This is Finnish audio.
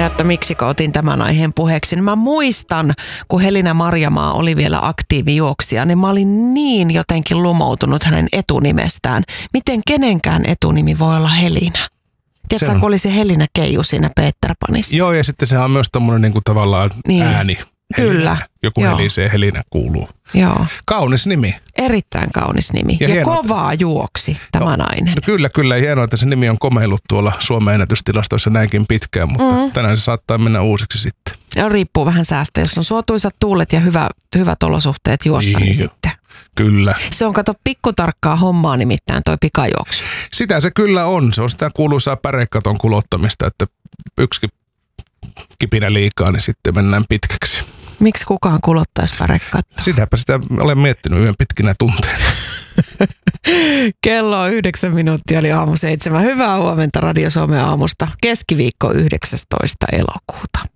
Ja että miksi otin tämän aiheen puheeksi. Niin mä muistan, kun Helina Marjamaa oli vielä aktiivijuoksija, niin mä olin niin jotenkin lumoutunut hänen etunimestään. Miten kenenkään etunimi voi olla Helina? Tiedätkö, kun oli se Helina Keiju siinä Peter Panissa? Joo, ja sitten sehän on myös tommoinen niinku tavallaan ääni. Helina. Kyllä. Joku helisee, Helina kuuluu. Joo. Kaunis nimi. Erittäin kaunis nimi. Ja hienoa, kovaa juoksi tämä nainen. No kyllä. Hienoa, että se nimi on komeillut tuolla Suomen ennätystilastoissa näinkin pitkään, mutta tänään se saattaa mennä uusiksi sitten. Ja riippuu vähän säästä. Jos on suotuisat tuulet ja hyvät olosuhteet juosta, niin sitten. Kyllä. Se on, kato, pikkutarkkaa hommaa nimittäin toi pikajuoksu. Sitä se kyllä on. Se on sitä kuuluisaa pärekaton kulottamista, että yksikin kipinä liikaa, niin sitten mennään pitkäksi. Miksi kukaan kulottaisi pärekattoa? Sitä olen miettinyt yhden pitkinä tunteina. Kello on 9 minuuttia, eli aamu 7. Hyvää huomenta Radio Suomen aamusta. Keskiviikko 19. elokuuta.